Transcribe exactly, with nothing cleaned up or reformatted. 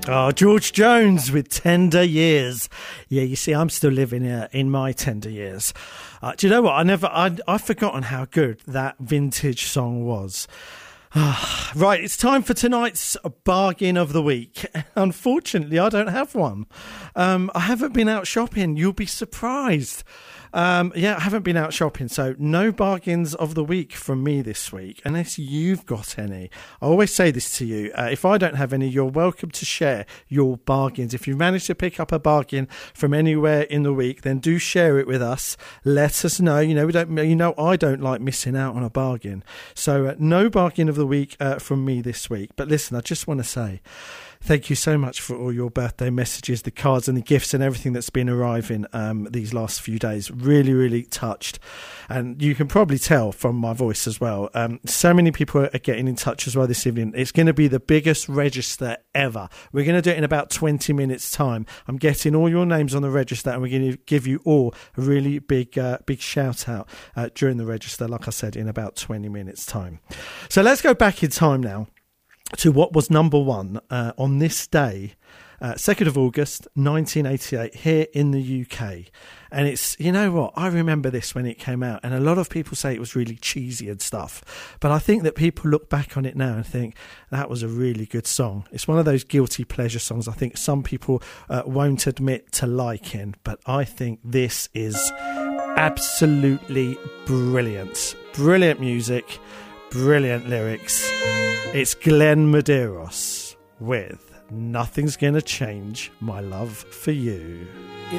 Oh, George Jones with Tender Years. Yeah, you see, I'm still living uh, in my tender years. Uh, do you know what? I never, I'd, I've forgotten how good that vintage song was. Right, it's time for tonight's bargain of the week. Unfortunately, I don't have one. Um, I haven't been out shopping. You'll be surprised. Um, yeah, I haven't been out shopping, so no bargains of the week from me this week, unless you've got any. I always say this to you. Uh, if I don't have any, you're welcome to share your bargains. If you manage to pick up a bargain from anywhere in the week, then do share it with us. Let us know. You know, we don't. You know, I don't like missing out on a bargain. So uh, no bargain of the week uh, from me this week. But listen, I just want to say, thank you so much for all your birthday messages, the cards and the gifts and everything that's been arriving um, these last few days. Really, really touched. And you can probably tell from my voice as well. Um, so many people are getting in touch as well this evening. It's going to be the biggest register ever. We're going to do it in about twenty minutes time. I'm getting all your names on the register and we're going to give you all a really big, uh, big shout out uh, during the register, like I said, in about twenty minutes time. So let's go back in time now to what was number one uh, on this day, uh, second of August, nineteen eighty-eight, here in the U K. And it's, you know what, I remember this when it came out, and a lot of people say it was really cheesy and stuff. But I think that people look back on it now and think that was a really good song. It's one of those guilty pleasure songs I think some people uh, won't admit to liking, but I think this is absolutely brilliant. Brilliant music, brilliant lyrics. It's Glenn Medeiros with Nothing's Gonna Change My Love for You. It